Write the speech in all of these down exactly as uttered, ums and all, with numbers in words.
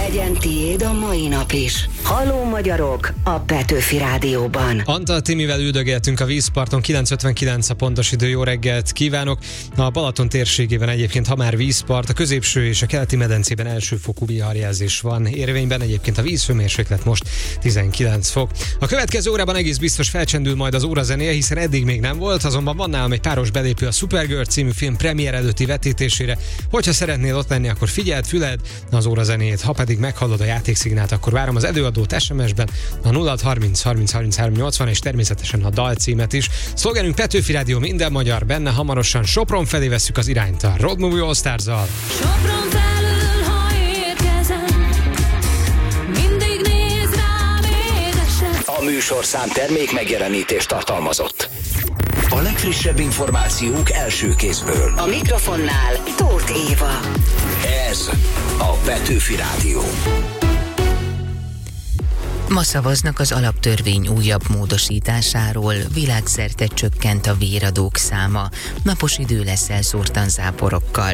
Legyen tiéd a mai nap is. Halló magyarok a Petőfi Rádióban. Antal Timivel üldögéltünk a vízparton, kilenc ötvenkilenc a pontos idő, jó reggelt kívánok. A Balaton térségében egyébként, ha már vízpart, a középső és a keleti medencében elsőfokú viharjelzés van érvényben, egyébként a vízhőmérséklet most tizenkilenc fok. A következő órában egész biztos felcsendül majd az órazenéje, hiszen eddig még nem volt, azonban van nálam egy páros belépő a Supergirl című film premier előtti vetítésére. Hogyha szeretnél ott lenni, akkor figyeld, füled az órazenét, ha pedig meghallod a játékszignát, akkor várom az előadót es em es-ben a nulla harminc harminc harminchárom nyolcvan és természetesen a dalcímet is. Szlogenünk Petőfi Rádió, minden magyar benne, hamarosan Sopron felé vesszük az irányt a Road Movie All Stars-zal. Sopron felül, ha érkezem, mindig néz rám édesen. A műsorszám termék megjelenítést tartalmazott. A legfrissebb információk első kézből. A mikrofonnál Tóth Éva. Ez a Petőfi Rádió. Ma szavaznak az alaptörvény újabb módosításáról, világszerte csökkent a véradók száma, napos idő lesz elszórtan záporokkal.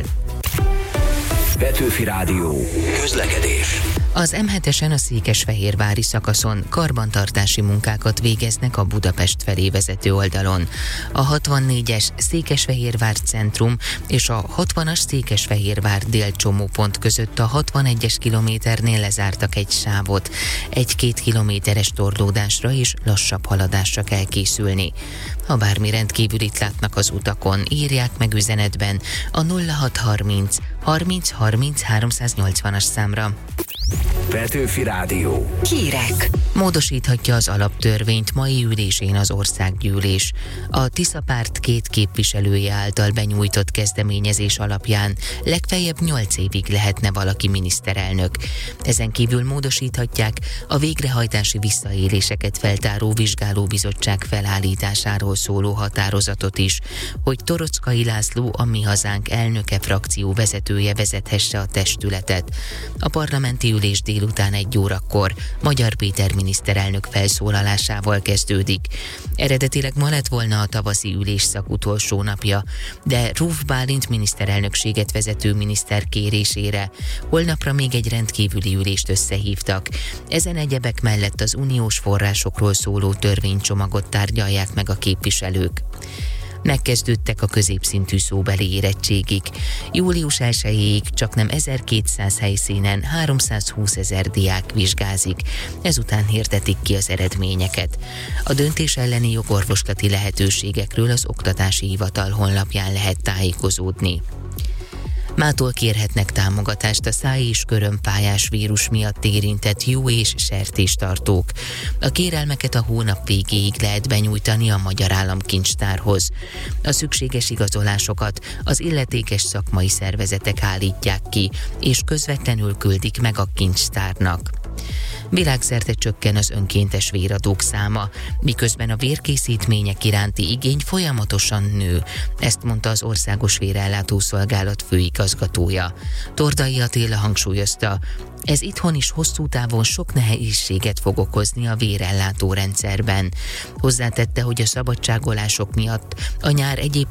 Petőfi Rádió. Közlekedés. Az em hetesen a székesfehérvári szakaszon karbantartási munkákat végeznek a Budapest felé vezető oldalon. A hatvannégyes Székesfehérvár centrum és a hatvanas Székesfehérvár dél csomópont között a hatvanegyes kilométernél lezártak egy sávot. Egy-két kilométeres torlódásra és lassabb haladásra kell készülni. Ha bármi rendkívülit látnak az utakon, írják meg üzenetben a nulla hatszázharminc harminc harminc háromszáznyolcvanas számra. Petőfi Rádió. Hírek. Módosíthatja az alaptörvényt mai ülésén az országgyűlés. A Tisza párt két képviselője által benyújtott kezdeményezés alapján legfeljebb nyolc évig lehetne valaki miniszterelnök. Ezen kívül módosíthatják a végrehajtási visszaéléseket feltáró vizsgálóbizottság felállításáról szóló határozatot is, hogy Torockai László, a Mi Hazánk elnöke frakció vezetője vezethesse a testületet. A parlamenti ülés délután egy órakor Magyar Péter miniszterelnök felszólalásával kezdődik. Eredetileg ma lett volna a tavaszi ülésszak utolsó napja, de Ruf Bálint miniszterelnökséget vezető miniszter kérésére holnapra még egy rendkívüli ülést összehívtak. Ezen egyebek mellett az uniós forrásokról szóló törvénycsomagot tárgyalják meg a képviselők. Megkezdődtek a középszintű szóbeli érettségik. július elsejéig csaknem ezerkétszáz helyszínen háromszázhúszezer diák vizsgázik. Ezután hirdetik ki az eredményeket. A döntés elleni jogorvoslati lehetőségekről az Oktatási Hivatal honlapján lehet tájékozódni. Mától kérhetnek támogatást a száj- és körömpályás vírus miatt érintett jó- és sertéstartók. A kérelmeket a hónap végéig lehet benyújtani a Magyar Államkincstárhoz. A szükséges igazolásokat az illetékes szakmai szervezetek állítják ki, és közvetlenül küldik meg a kincstárnak. Világszerte csökken az önkéntes véradók száma, miközben a vérkészítmények iránti igény folyamatosan nő. Ezt mondta az Országos Vérellátó Szolgálat főigazgatója. Tordai Attila hangsúlyozta, ez itthon is hosszú távon sok nehézséget fog okozni a vérellátó rendszerben. Hozzátette, hogy a szabadságolások miatt a nyár egyéb